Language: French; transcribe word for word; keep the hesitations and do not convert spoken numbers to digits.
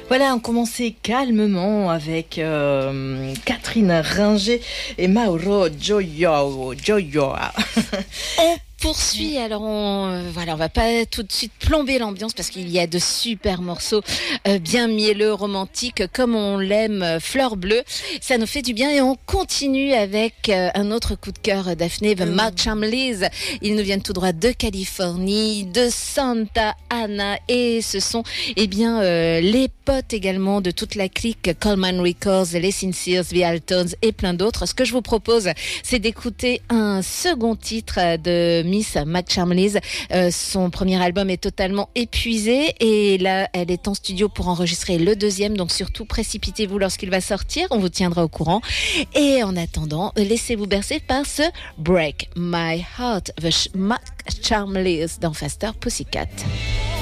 Voilà, on commençait calmement avec euh, Catherine Ringer et Mauro Gioia. Gioia. On poursuit, alors on euh, voilà, on va pas tout de suite plomber l'ambiance parce qu'il y a de super morceaux euh, bien mielleux, romantiques, comme on l'aime, euh, Fleur Bleue. Ça nous fait du bien et on continue avec euh, un autre coup de cœur, Daphné, The Mark Chambliss. Ils nous viennent tout droit de Californie, de Santa Ana, et ce sont eh bien euh, les potes également de toute la clique Coleman Records, les Sincères, The Altons et plein d'autres. Ce que je vous propose, c'est d'écouter un second titre de Miss Mark Chambliss. Euh, son premier album est totalement épuisé et là, elle est en studio pour enregistrer le deuxième. Donc surtout, précipitez-vous lorsqu'il va sortir. On vous tiendra au courant. Et en attendant, laissez-vous bercer par ce Break My Heart, The Mark Chambliss dans Faster Pussycat.